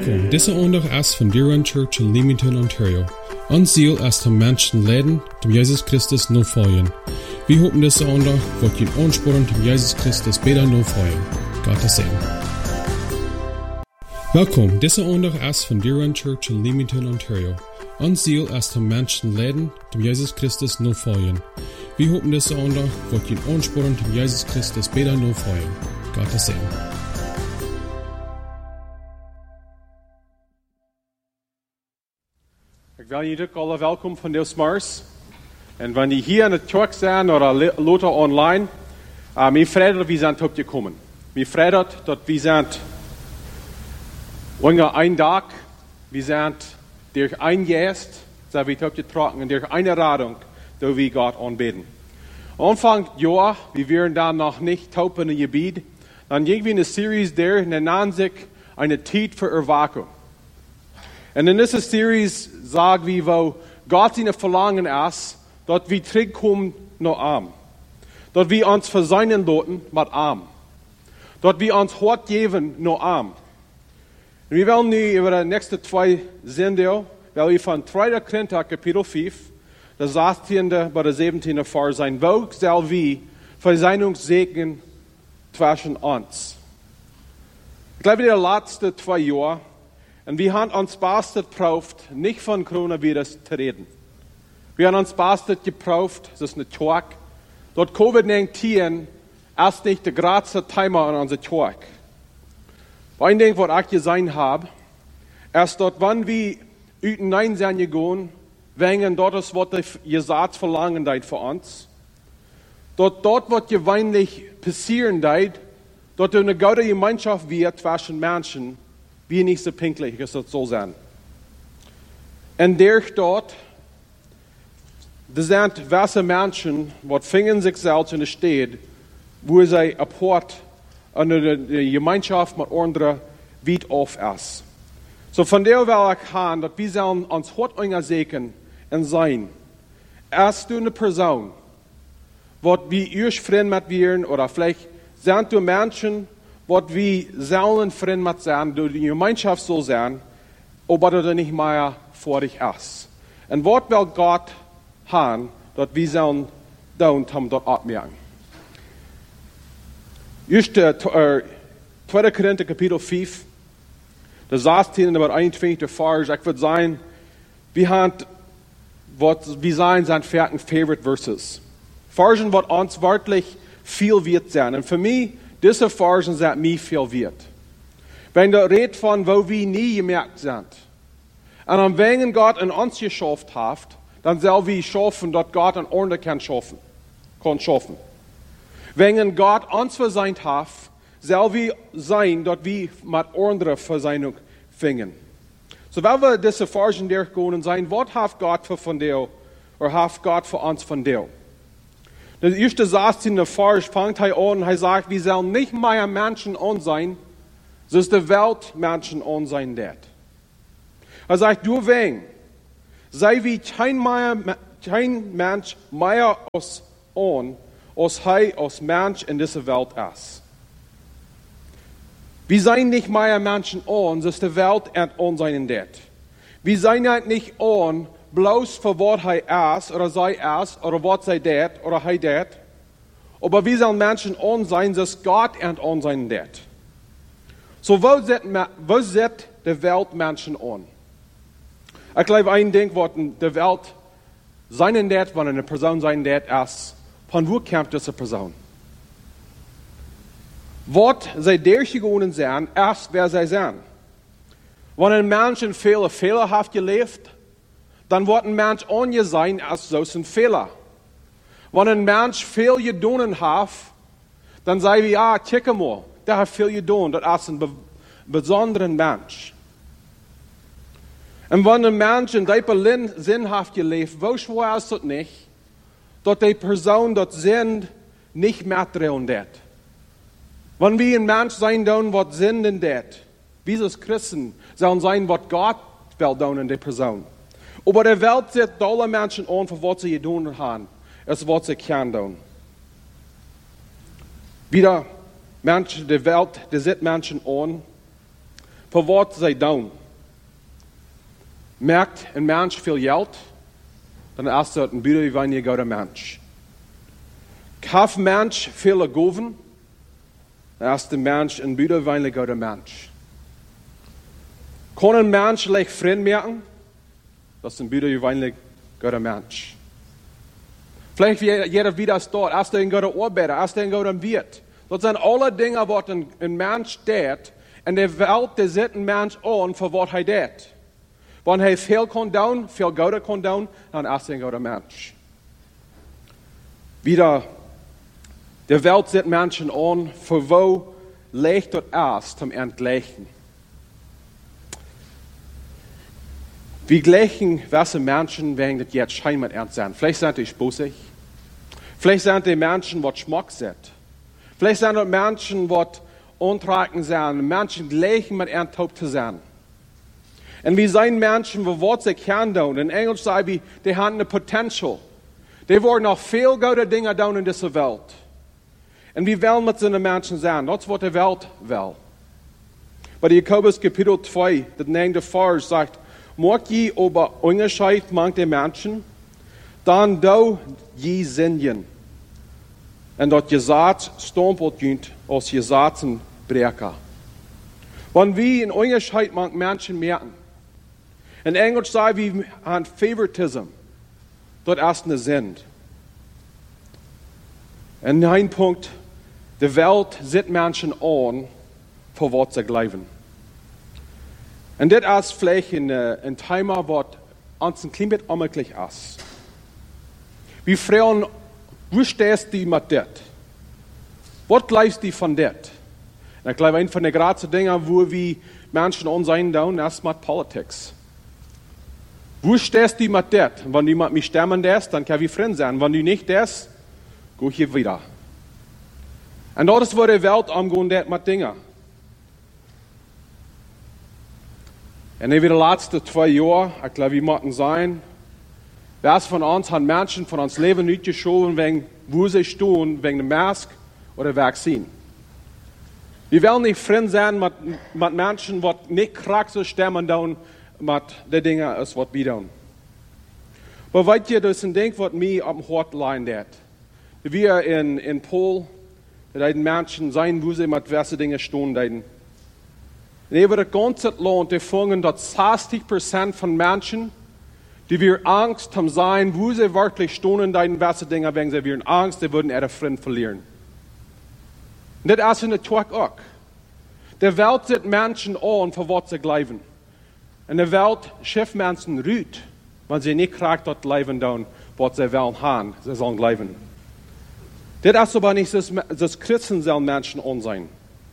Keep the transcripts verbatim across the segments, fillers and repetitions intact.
Welkom. Deze aandag is van Deerwan Church in Leamington, Ontario. Ons ziel is om mensen leiden, om Jezus Christus navolgen. We hopen deze aandag wordt je aansporen om Jezus Christus beter navolgen. Gottes Segen. Welkom. Deze aandag is van Deerwan Church in Leamington, Ontario. Ons ziel is om mensen leiden, om Jezus Christus navolgen. We hopen deze aandag wordt je aansporen om Jezus Christus beter navolgen. Gottes Segen. Ik wil jullie ook alle welkom van deze mars. En wanneer hier in de kerk zijn of later online, uh, mij vreut dat we zijn opgekomen. Mij vreut dat we zijn onder een dag, we zijn door een geest, zijn we opgetrokken en door een radung, dat we God aanbeten. Anfang Jahr, wir wären dann noch nicht taub in der Gebiet, dann ging wir eine Serie der nennt sich eine Zeit für Erwachen. Und in dieser Serie sagen wir, wo Gott seine Verlangen ist, dass wir zurückkommen nach Arm. Dass wir uns verseinen lassen mit Arm. Dass wir uns Hort geben nach Arm. Und wir wollen nun über die nächsten zwei Sendungen, weil wir von zweiter Korinther Kapitel fünf, der sechzehnten bis der siebzehnten Vers sein, wo soll wir Versöhnungssegen zwischen uns. Ich glaube, die letzten zwei Jahre, und wir haben uns bastet geprüft, nicht von Coronavirus zu reden. Wir haben uns bastet geprüft, das ist eine Tag, dort Covid neunzehn ist nicht der größte Thema in unserer Tag. Ein Ding, was ich gesehen habe, ist dort, wenn wir über Nein sein gehen, wegen dort ist, was ihr sagt, verlangen deit für uns. Dort, dort wird gewöhnlich passieren deit, dort eine gute Gemeinschaft wird zwischen Menschen, wie nicht so pinklich es so sein. Und der dort, das sind weiße Menschen, die fingen sich selbst in der Stadt, wo sie apart an der Gemeinschaft mit anderen weit auf ist. So von der will ich haben, dass wir sollen uns hart engagieren und sein. Erst du eine Person, die wir ihr Freund mit wären, oder vielleicht sind du Menschen, was wir sollen Freund mit sein, durch die Gemeinschaft so sein, aber das nicht mehr vor dich ist. Und was will Gott haben, dass wir sollen tun, um dort abmerken. Just äh, zweiter Korinther Kapitel fünf, der sechzehnten bis einundzwanzigsten Vers, ich würde sagen, wir haben, was wir sein, sind vierten Favorite Verses. Versen, was uns wirklich viel wird sein. Und für mich, diese Versen sind mir viel wert. Wenn der redet von, wo wir nie gemerkt sind. Und am wenn Gott in uns geschafft hat, dann soll wir schaffen, dass Gott an Ordnung kann schaffen. Kann schaffen. Wenn Gott uns verseint hat, soll wir sein, dass wir mit anderer Verseinung fingen. So, wenn wir diese Versen durchgehen und sagen, was hat Gott für von dir, oder hat Gott für uns von dir? Der erste sechzehnte Vers fängt er an, er sagt, wir sollen nicht mehr Menschen an sein, so ist die Welt Menschen an sein wird. Er sagt, du wegen, sei wie kein, mehr, kein Mensch mehr aus an, als er als Mensch in dieser Welt ist. Wir seien nicht mehr Menschen an, so ist die Welt an sein wird. Wir seien nicht an, bloß für was er ist, oder sei ist, oder was sei det, oder er det. Aber wir sollen Menschen an sein, dass Gott an sein wird. So, wo sieht, wo sieht die Welt Menschen an? Ich glaube, ein Ding, was die Welt sein wird, wenn eine Person sein wird, ist, von wo kommt diese Person? Was sie durchgegangen sind, ist, wer sie sind. Wenn ein Mensch in Fehler fehlerhaft gelebt, dann wird ein Mensch angesehen als so ein Fehler. Wenn ein Mensch viel getan hat, dann sagen wir, ja, guck mal, der hat viel getan, das ist ein be besonderer Mensch. Und wenn ein Mensch in diesem sinnhaft gelebt, wo schwer ist das nicht, dass die Person dort sind, nicht mehr drin wird. Wenn wir ein Mensch sein wollen, was Sinn in det, wir als Christen sollen sein, was Gott will tun in der Person. Aber die Welt sieht alle Menschen an, für was sie getan haben, als was sie können tun. Wieder, Menschen, die Welt, die sieht Menschen an, für was sie tun. Merkt ein Mensch viel Geld, dann ist er ein Bruder wie ein guter Mensch. Kauf Mensch viele Goven, dann ist der Mensch ein Bruder wie ein guter Mensch. Kann ein Mensch leicht Freund merken, das ist ein Bruder wie ein guter Mensch. Vielleicht jeder wieder ist dort, ist er ein guter Arbeiter, ist er ein guter Wirt. Das sind alle Dinge, was ein, ein Mensch tut, und der Welt, der sieht ein Mensch an, für was er tut. Wenn er viel kann tun, viel Gutes kann tun, dann ist er ein guter Mensch. Wieder, der Welt sieht Menschen an, für wo leicht dort ist, zum Entgleichen. Wie gleichen welche Menschen, wenn das jetzt scheinbar ernst sein? Vielleicht sind die bosig. Vielleicht sind die Menschen, die Schmuck sind. Vielleicht sind das Menschen, die untragen sind. Menschen gleichen mit ernst zu sein. Und wie sind Menschen, die was sie können tun? In Englisch sagen wir, die haben eine Potential. Die wollen noch viel gute Dinge tun in dieser Welt. Und wie wollen mit so einen Menschen sein? Das ist, was die Welt will. Bei Jakobus Kapitel zwei, das neunte Vers sagt, mag je aber Unterschied mang der Menschen, dann do je sinjen. En dat je zaad stompelt junt als je zaadsen breken. Wenn wir in Unterschied mang Menschen merken, in Englisch sagen wir an Favoritism, dort erst eine sind. Und ein Punkt, die Welt sieht Menschen an, für was sie glauben. Und das ist vielleicht ein, ein Thema, was uns ein klein bisschen unmöglich ist. Wir fragen, wo stehst du mit das? Was glaubst du von das? Und ich glaube, eine von den großen Dingen, wo wir Menschen ansehen, ist mit Politik. Wo stehst du mit das? Wenn du mit mir stemmen darfst, dann kann wir Freunde sein. Wenn du nicht das, gehe ich wieder. Und das ist, wo die Welt umgeht mit Dingen. Und in den letzten zwei Jahren, ich glaube, wir müssen sein, wer von uns hat Menschen von uns Leben nicht geschoben, wegen, wo sie stehen, wegen der Maske oder Vakzin. Wir wollen nicht Freunde sein mit, mit Menschen, die nicht krank so stemmen tun, mit den Dingen, was wir tun. Aber weißt ihr, das ist ein Ding, was mir am Hort leint. Wir in, in Polen, da die Menschen sein, wo sie mit welchen Dingen stehen. Und über das ganze Land erfangen, dass sechzig Prozent von Menschen, die wir Angst haben sein, wo sie wirklich stehen, in welche Dinge, wenn sie wir Angst, sie würden ihre Freunde verlieren. Und das ist in der Tag auch. Die Welt sieht Menschen an, für was sie glauben. Und die Welt schafft Menschen rüt, wenn sie nicht kriegen, dort leben, dann, was sie wollen haben, sie sollen glauben. Das ist aber nicht, dass, dass Christen sollen Menschen an sein.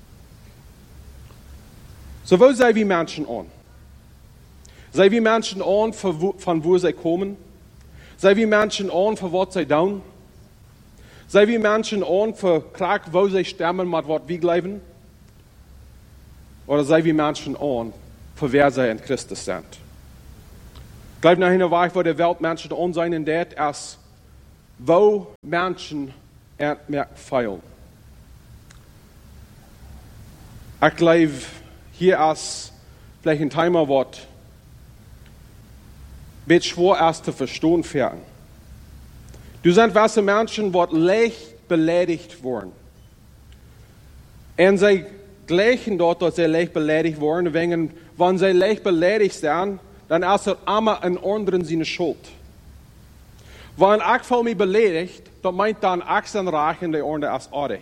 So, wo sei wir Menschen an? Sei wir Menschen an, von wo sie kommen? Sei wir Menschen an, für was sie tun? Sei wir Menschen an, für Krieg, wo sie stemmen, mit was wir glauben? Oder sei wir Menschen an, für wer sie in Christus sind? Ich glaube, nach einer Weile, wo die Welt Menschen an sein, in der ist, wo Menschen entmerkt feilen. Ich glaube, hier ist vielleicht ein Thema, was ein bisschen schwer ist zu verstehen werden. Du sind welche Menschen, die leicht beleidigt wurden. Und sie gleichen dort, dass sie leicht beleidigt wurden, wenn, wenn sie leicht beleidigt sind, dann ist es immer ein anderen seine Schuld. Wenn ich von mir beleidigt, dann meint dann Achsen reichen, der andere ist artig.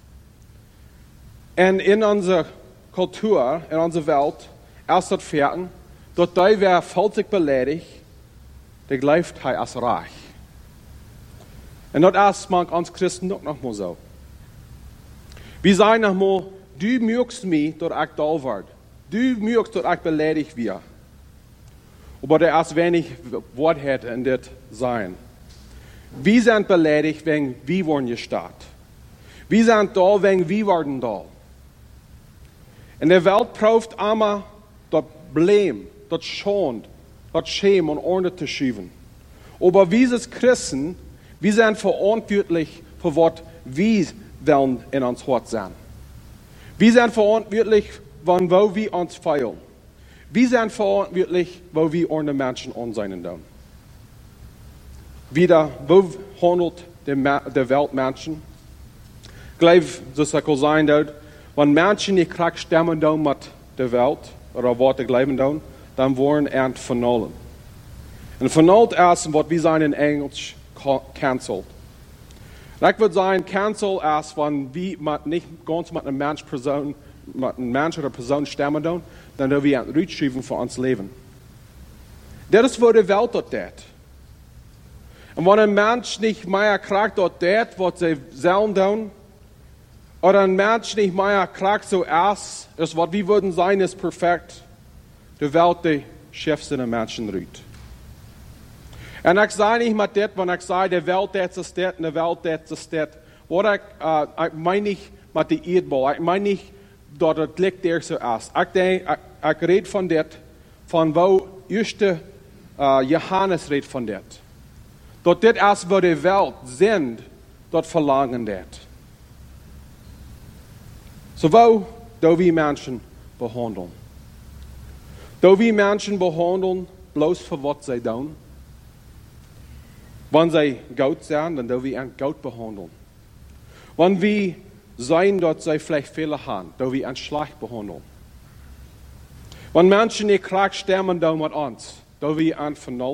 Und in unserer Kultur, in unserer Welt, ist das Fertig, dass die, wer falsch beleidigt, der glaubt, er ist reich. Und das ist manchmal uns Christen auch noch mal so. Wir sagen noch mal, du mögst mich, dass ich da werde. Du mögst, dass ich beleidigt werde. Aber der ist wenig Wort hat in das sein. Wir sind beleidigt, wenn wir wollen gestartet. Wir sind da, wenn wir werden da. In der Welt prüft immer das Blame, das Schuld, das Schämen und Ordnung zu schieben. Aber wir als Christen, wir sind verantwortlich für was wir wollen in uns Hort sein. Wir sind verantwortlich wann wo wir uns feilen. Wir sind verantwortlich, wo wir ohne Menschen an sein tun. Wieder, wo handelt der Welt Menschen? Ich glaube, das soll sein, wenn Menschen nicht krank stemmen mit der Welt, oder was sie glauben tun, dann wollen sie vernollen. Und vernollt ist, was wir sagen in Englisch, cancelled. Ich würde sagen, cancel ist, wenn wir nicht ganz mit einer Mensch, Person, mit einem Mensch oder Person stemmen tun, dann dürfen wir ein Rückschreiben für uns Leben. Das ist, wo die Welt dort tut. Und wenn ein Mensch nicht mehr krank dort tut, was sie sollen tun, oder ein Mensch nicht mehr krank so ist, ist, was wir würden sein, ist perfekt, die Welt, die schärfste der Menschen rührt. Und ich sage nicht mit das, wenn ich sage, die Welt das ist das, und die Welt das ist das. Oder ich, uh, ich meine nicht mit der Erdball, ich meine nicht, dass das Licht der so ist. Ich, denke, ich, ich rede von das, von wo erste uh, Johannes redet von das. Dort das ist, wo die Welt sind, dort verlangen das. So wo, da wir Menschen behandeln. Da wir Menschen behandeln, bloß für was sie tun. Wenn sie gut sind, dann da wir ein gut behandeln. Wenn wir sein, dass sie vielleicht Fehler haben, da wir ein schlecht behandeln. Wenn Menschen nicht krank sterben, da mit uns, da wir ein vernollen.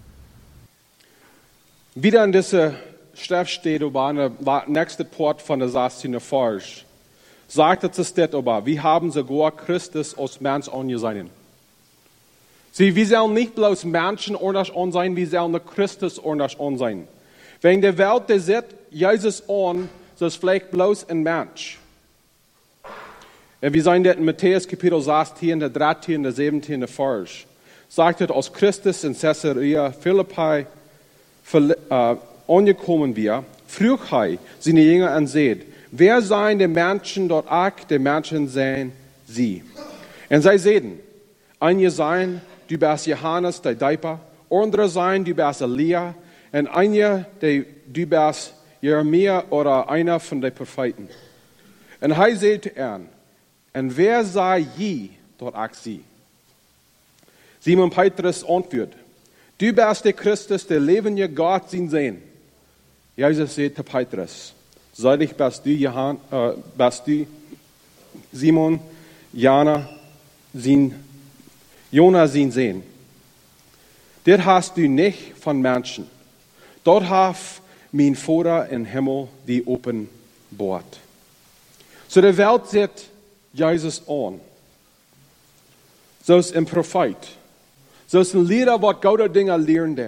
Wieder in dieser Schrift steht, über der nächste Port von der sechzehnten Vers, sagt es das aber, wir haben sogar Christus als Mensch angesehen. Sie, wir sollen nicht bloß Menschen ordentlich an sein, wir sollen Christus ordentlich an sein. Wenn die Welt die sieht, Jesus an, so ist vielleicht bloß ein Mensch. Und wir sehen das in Matthäus Kapitel sechzehn, der dreizehn, der siebzehn Vers. Sagt es, als Christus in Caesarea Philippi äh, angekommen wir, frug er seine Jünger und sagt, wer seien die Menschen dort auch, die Menschen sehen sie. Und sie sehen, einige seien, du bist Johannes, der Däuper, andere seien, du bist Elia, und einige, du bist Jeremia oder einer von den Propheten. Und er sagte an, und wer sei je dort auch sie? Simon Petrus antwortet, du bist der Christus, der lebende Gott sein sehen. Jesus sagte Petrus, seidig bist du, Johann, äh, bist du Simon, Jana, sin, Jona sin sehen. Das hast du nicht von Menschen. Dort hat mein Vater im Himmel die offenbart. So die Welt sieht Jesus an. So ist ein Prophet. So ist ein Lehrer, was gute Dinge lernt.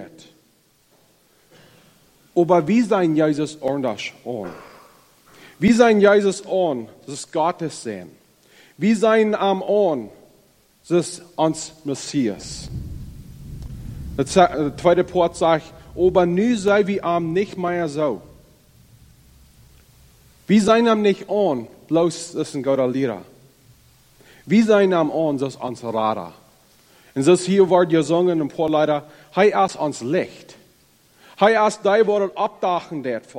Aber wie sein Jesus anders an? Wie sein Jesus an? Das ist Gottes Sehen. Wie sein Arm an? Das ist uns Messias. Der zweite Port sagt, aber nu sei wie am nicht mehr so. Wie sein am nicht an, bloß das ist ein guter Lehrer. Wie sein am an, das ist uns Radar. Und das hier wird gesungen, ein paar Leute, hei ist uns Licht. Hei ist da, wo das abdachen wird für